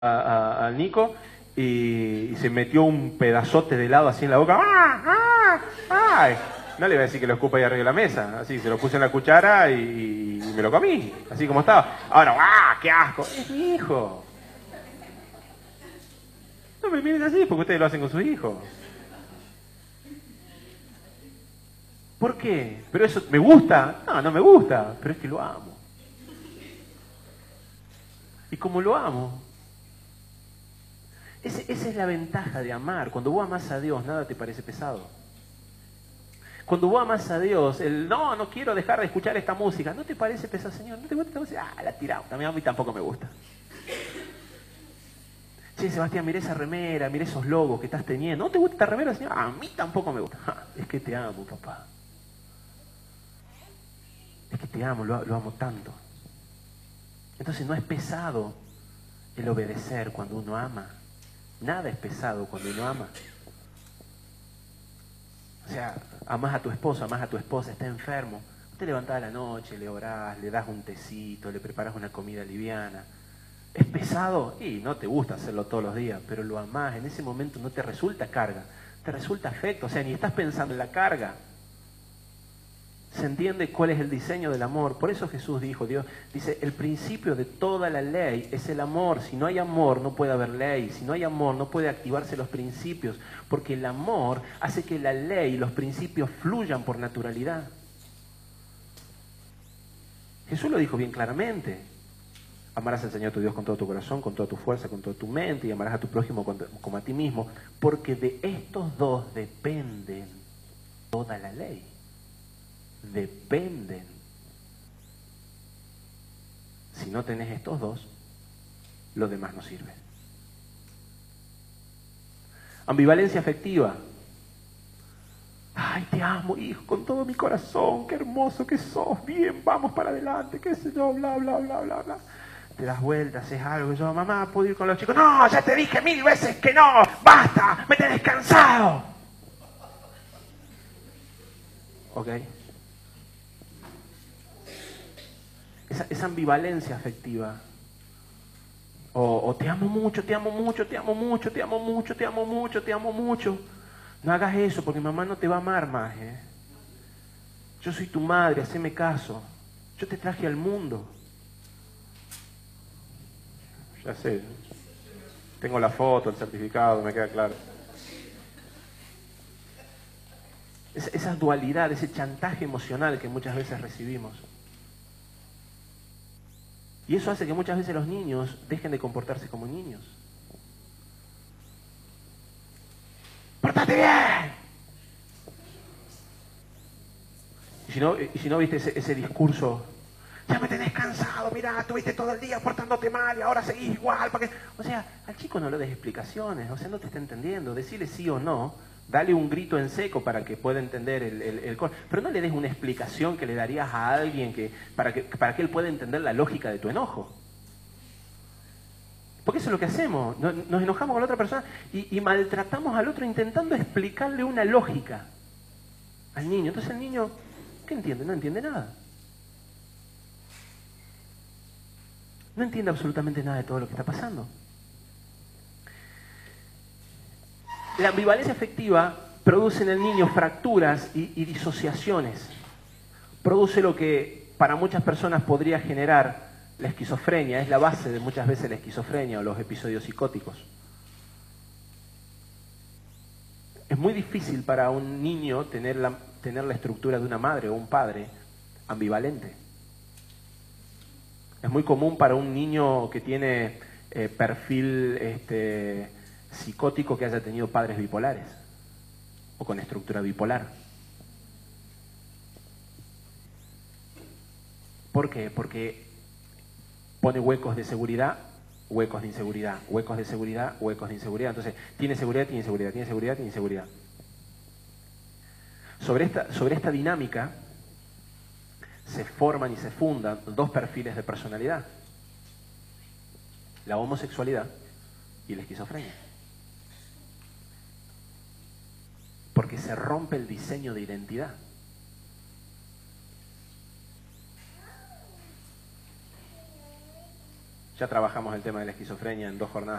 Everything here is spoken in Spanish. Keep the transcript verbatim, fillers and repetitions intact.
a, a Nico y, y se metió un pedazote de helado así en la boca. ¡Ah! ¡Ah! ¡Ay! No le iba a decir que lo escupa ahí arriba de la mesa. Así, se lo puse en la cuchara y, y me lo comí, así como estaba. Ahora, ¡ah! ¡Qué asco! Es mi hijo. No me miren así porque ustedes lo hacen con sus hijos. ¿Por qué? ¿Pero eso me gusta? No, no me gusta, pero es que lo amo. Y como lo amo, ese, esa es la ventaja de amar. Cuando vos amás a Dios, nada te parece pesado. Cuando vos amás a Dios, el no, no quiero dejar de escuchar esta música, ¿no te parece pesado, Señor? ¿No te gusta esta música? Ah, la tiramos. También a mí tampoco me gusta. Che, Sebastián, miré esa remera, miré esos logos que estás teniendo. ¿No te gusta esta remera, Señor? Ah, a mí tampoco me gusta. Ah, es que te amo, papá. Es que te amo, lo, lo amo tanto. Entonces no es pesado el obedecer cuando uno ama. Nada es pesado cuando uno ama. O sea, amás a tu esposo, amás a tu esposa, está enfermo. Te levantás a la noche, le orás, le das un tecito, le preparas una comida liviana. ¿Es pesado? Y no te gusta hacerlo todos los días, pero lo amás. En ese momento no te resulta carga, te resulta afecto. O sea, ni estás pensando en la carga. Se entiende cuál es el diseño del amor. Por eso Jesús dijo, Dios dice, el principio de toda la ley es el amor. Si no hay amor, no puede haber ley. Si no hay amor, no puede activarse los principios. Porque el amor hace que la ley y los principios fluyan por naturalidad. Jesús lo dijo bien claramente. Amarás al Señor tu Dios con todo tu corazón, con toda tu fuerza, con toda tu mente, y amarás a tu prójimo como a ti mismo. Porque de estos dos dependen toda la ley. Dependen. Si no tenés estos dos, lo demás no sirve. Ambivalencia afectiva. Ay, te amo, hijo, con todo mi corazón, qué hermoso que sos, bien, vamos para adelante, qué sé yo, bla, bla, bla, bla, bla. Te das vueltas, haces algo, y yo, mamá, ¿puedo ir con los chicos? No, ya te dije mil veces que no, basta, me tenés cansado. ¿Ok? Esa, esa ambivalencia afectiva. O, o te amo mucho, te amo mucho, te amo mucho, te amo mucho, te amo mucho, te amo mucho. No hagas eso porque mamá no te va a amar más. ¿eh? Yo soy tu madre, haceme caso. Yo te traje al mundo. Ya sé. Tengo la foto, el certificado, me queda claro. Es, esa dualidad, ese chantaje emocional que muchas veces recibimos. Y eso hace que muchas veces los niños dejen de comportarse como niños. ¡Pórtate bien! Y si no, y si no viste ese, ese discurso, ya me tenés cansado, mirá, estuviste todo el día portándote mal y ahora seguís igual. ¿Para qué? O sea, al chico no le des explicaciones, o sea, no te está entendiendo. Decirle sí o no, dale un grito en seco para que pueda entender el, el, el cor. Pero no le des una explicación que le darías a alguien que, para, que, para que él pueda entender la lógica de tu enojo. Porque eso es lo que hacemos, nos enojamos con la otra persona y, y maltratamos al otro intentando explicarle una lógica al niño. Entonces el niño, ¿qué entiende? No entiende nada. No entiende absolutamente nada de todo lo que está pasando. La ambivalencia afectiva produce en el niño fracturas y, y disociaciones. Produce lo que para muchas personas podría generar la esquizofrenia, es la base de muchas veces la esquizofrenia o los episodios psicóticos. Es muy difícil para un niño tener la, tener la estructura de una madre o un padre ambivalente. Es muy común para un niño que tiene eh, perfil este, psicótico que haya tenido padres bipolares o con estructura bipolar. ¿Por qué? Porque pone huecos de seguridad, huecos de inseguridad, huecos de seguridad, huecos de inseguridad. Entonces, tiene seguridad, tiene seguridad, tiene seguridad, tiene seguridad. Sobre esta, sobre esta dinámica se forman y se fundan dos perfiles de personalidad. La homosexualidad y la esquizofrenia. Porque se rompe el diseño de identidad. Ya trabajamos el tema de la esquizofrenia en dos jornadas